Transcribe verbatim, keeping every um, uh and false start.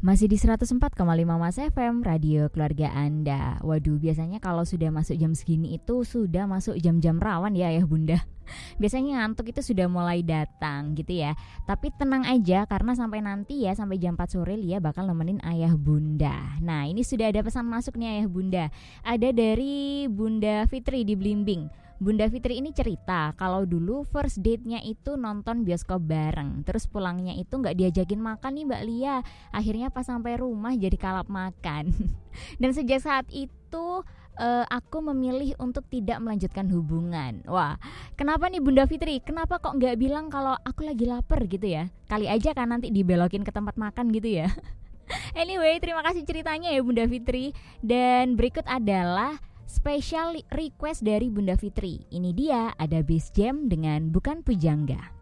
Masih di seratus empat koma lima Mas F M, radio keluarga Anda. Waduh, biasanya kalau sudah masuk jam segini itu sudah masuk jam-jam rawan ya ayah bunda. Biasanya ngantuk itu sudah mulai datang gitu ya. Tapi tenang aja karena sampai nanti ya, sampai jam empat sore Lia bakal nemenin ayah bunda. Nah ini sudah ada pesan masuk nih ayah bunda. Ada dari Bunda Fitri di Blimbing. Bunda Fitri ini cerita kalau dulu first date-nya itu nonton bioskop bareng. Terus pulangnya itu gak diajakin makan nih Mbak Lia. Akhirnya pas sampai rumah jadi kalap makan. Dan sejak saat itu uh, aku memilih untuk tidak melanjutkan hubungan. Wah, kenapa nih Bunda Fitri? Kenapa kok gak bilang kalau aku lagi lapar gitu ya? Kali aja kan nanti dibelokin ke tempat makan gitu ya. Anyway, terima kasih ceritanya ya Bunda Fitri. Dan berikut adalah special request dari Bunda Fitri. Ini dia, ada Bass Jam dengan Bukan Pujangga.